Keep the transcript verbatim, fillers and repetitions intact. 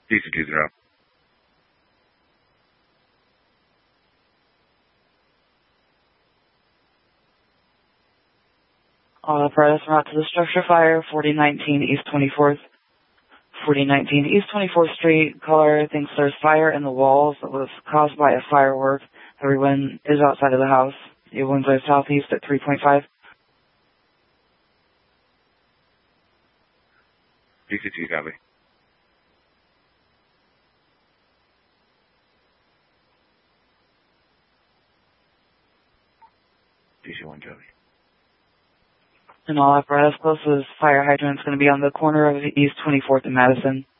D C two zero. All apparatus route to the structure fire, forty nineteen East twenty-fourth. forty nineteen East twenty-fourth Street. Caller thinks there's fire in the walls that was caused by a firework. Everyone is outside of the house. You Winslow Southeast at three point five. D C two, copy. D C one, copy. And all apparatus closest fire hydrant's going to be on the corner of East twenty-fourth and Madison.